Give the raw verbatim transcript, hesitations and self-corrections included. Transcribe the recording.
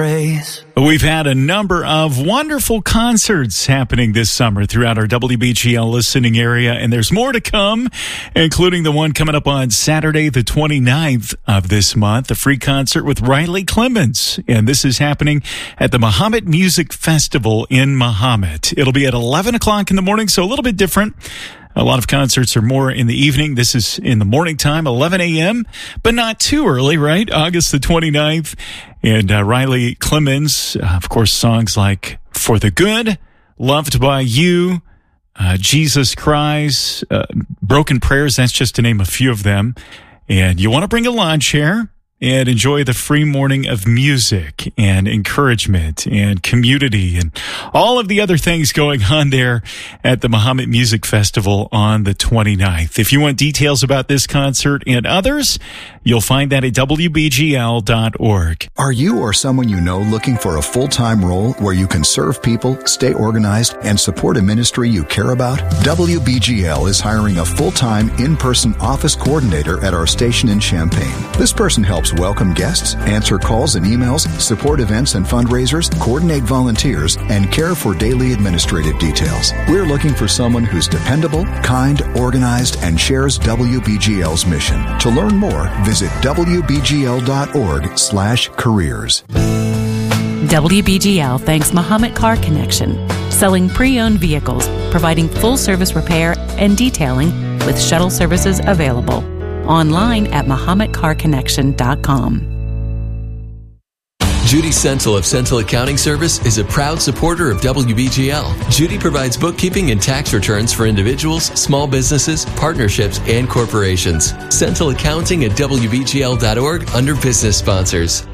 We've had a number of wonderful concerts happening this summer throughout our W B G L listening area, and there's more to come, including the one coming up on Saturday, the twenty-ninth of this month, a free concert with Riley Clemmons. And this is happening at the Mahomet Music Festival in Mahomet. It'll be at eleven o'clock in the morning, so a little bit different. A lot of concerts are more in the evening. This is in the morning time, eleven a.m., but not too early, right? August the twenty-ninth. And uh, Riley Clemmons, uh, of course, songs like For the Good, Loved by You, uh, Jesus Cries, uh, Broken Prayers, that's just to name a few of them. And you want to bring a lawn chair and enjoy the free morning of music and encouragement and community and all of the other things going on there at the Mahomet Music Festival on the twenty-ninth. If you want details about this concert and others, you'll find that at W B G L dot org. Are you or someone you know looking for a full-time role where you can serve people, stay organized, and support a ministry you care about? W B G L is hiring a full-time in-person office coordinator at our station in Champaign. This person helps welcome guests, answer calls and emails, support events and fundraisers, coordinate volunteers, and care for daily administrative details. We're looking for someone who's dependable, kind, organized, and shares W B G L's mission. To learn more, visit W B G L dot org slash careers. W B G L thanks Mahomet Car Connection, selling pre-owned vehicles, providing full-service repair and detailing with shuttle services available. Online at Mahomet Car Connection dot com. Judy Sentel of Sentel Accounting Service is a proud supporter of W B G L. Judy provides bookkeeping and tax returns for individuals, small businesses, partnerships, and corporations. Sentel Accounting at W B G L dot org under business sponsors.